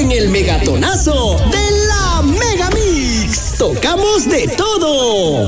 en el Megatonazo de la Megamix. Tocamos de todo.